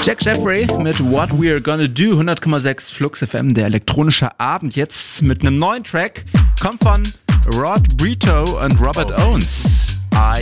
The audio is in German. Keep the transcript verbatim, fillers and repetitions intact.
Jack Jeffrey mit What We're Gonna Do, hundert Komma sechs Flux F M, der elektronische Abend. Jetzt mit einem neuen Track, kommt von Rod Brito und Robert Owens. I